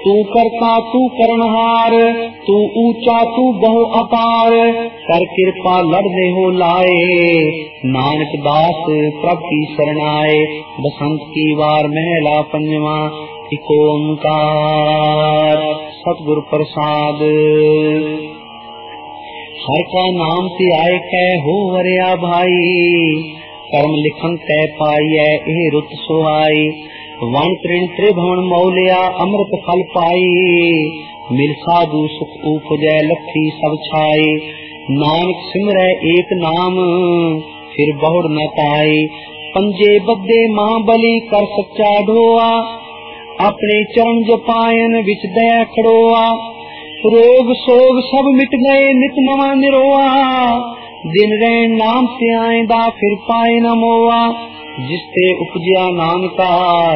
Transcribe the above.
तू करता तू करनहार, तू ऊंचा तू बहु अपार, कर कृपा लड़ने हो लाए, नानक दास प्रभ की शरणाए। बसंत की वार महला पंजवा, एक ओंकार सतगुर प्रसाद। हर का नाम ते आए कै हो वरिया भाई, कर्म लिखन तै पाइयै ए रुत सुहाई। वन तृण त्रिभुवन मौलिया अमृत फल पाई, मिल साधु सुख उपजै लखी सब छाई। नानक सिमरै एक नाम, फिर बहुड़ न पाई। पंजे बद्दे महाबली कर सच्चा ढोआ, अपने चरण जपायन विच दया खड़ोआ। रोग सोग सब मिट गए नित नवा निरोआ, दिन रैन नाम से आएदा फिर पाए न मोआ। जिसते उपजया नानका